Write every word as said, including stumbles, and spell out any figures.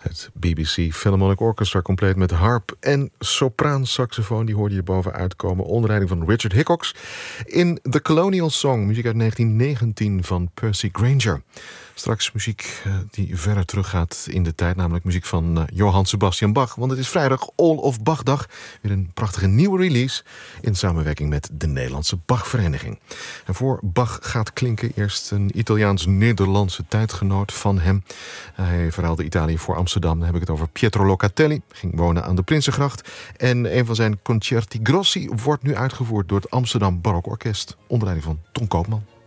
Het B B C Philharmonic Orchestra, compleet met harp en sopraansaxofoon. Die hoorde je boven uitkomen onder leiding van Richard Hickox in The Colonial Song, muziek uit negentien negentien van Percy Grainger. Straks muziek die verder teruggaat in de tijd, namelijk muziek van uh, Johann Sebastian Bach. Want het is vrijdag All of Bach-dag. Weer een prachtige nieuwe release in samenwerking met de Nederlandse Bachvereniging. En voor Bach gaat klinken eerst een Italiaans-Nederlandse tijdgenoot van hem. Hij verhaalde Italië voor Amsterdam. Dan heb ik het over Pietro Locatelli. Ging wonen aan de Prinsengracht. En een van zijn concerti grossi wordt nu uitgevoerd door het Amsterdam Barokorkest onder leiding van Ton Koopman.